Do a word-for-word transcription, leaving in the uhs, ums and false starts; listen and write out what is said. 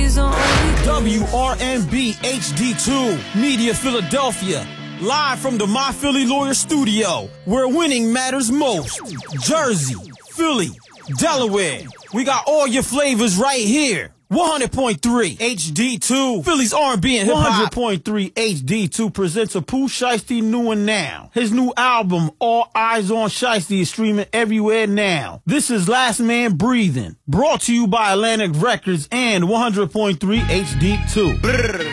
is the only W R N B H D two, Media Philadelphia. Live from the My Philly Lawyer Studio, where winning matters most. Jersey, Philly, Delaware. We got all your flavors right here. one hundred point three H D two, Philly's R and B and hip-hop. one hundred point three H D two presents a Pooh Shiesty new and now. His new album, All Eyes on Shiesty, is streaming everywhere now. This is Last Man Breathing, brought to you by Atlantic Records and one hundred point three H D two.